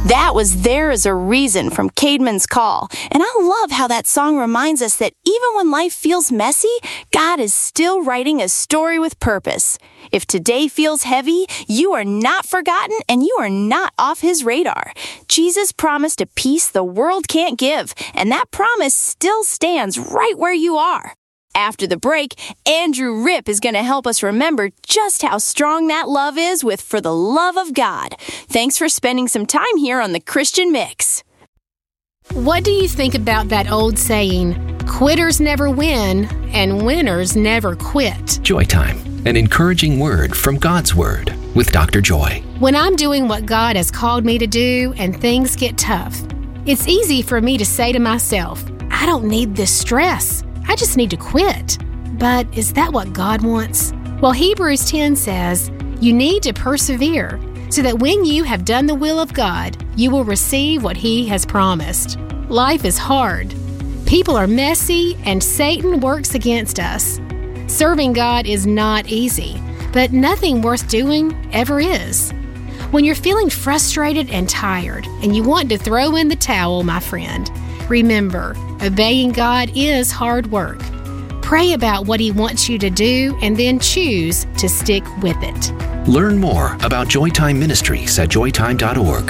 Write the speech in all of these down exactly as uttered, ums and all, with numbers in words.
That was There Is a Reason from Caedmon's Call. And I love how that song reminds us that even when life feels messy, God is still writing a story with purpose. If today feels heavy, you are not forgotten and you are not off His radar. Jesus promised a peace the world can't give, and that promise still stands right where you are. After the break, Andrew Ripp is going to help us remember just how strong that love is with For the Love of God. Thanks for spending some time here on the Christian Mix. What do you think about that old saying, quitters never win and winners never quit? Joy Time, an encouraging word from God's Word with Doctor Joy. When I'm doing what God has called me to do and things get tough, it's easy for me to say to myself, I don't need this stress. I just need to quit. But is that what God wants? Well, Hebrews ten says, you need to persevere so that when you have done the will of God, you will receive what He has promised. Life is hard. People are messy and Satan works against us. Serving God is not easy, but nothing worth doing ever is. When you're feeling frustrated and tired and you want to throw in the towel, my friend, remember, obeying God is hard work. Pray about what He wants you to do and then choose to stick with it. Learn more about Joytime Ministries at joytime dot org.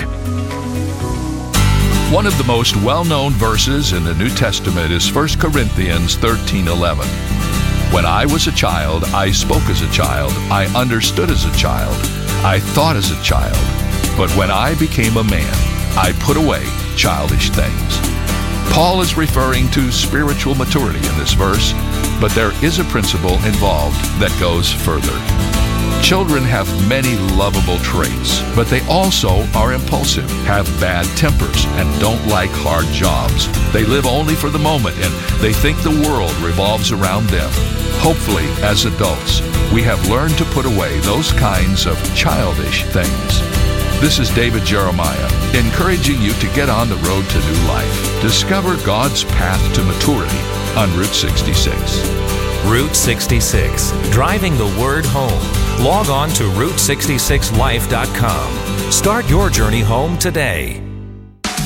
One of the most well-known verses in the New Testament is First Corinthians thirteen eleven. When I was a child, I spoke as a child, I understood as a child, I thought as a child. But when I became a man, I put away childish things. Paul is referring to spiritual maturity in this verse, but there is a principle involved that goes further. Children have many lovable traits, but they also are impulsive, have bad tempers, and don't like hard jobs. They live only for the moment, and they think the world revolves around them. Hopefully, as adults, we have learned to put away those kinds of childish things. This is David Jeremiah, encouraging you to get on the road to new life. Discover God's path to maturity on Route sixty-six. Route sixty-six, driving the word home. Log on to route sixty-six life dot com. Start your journey home today.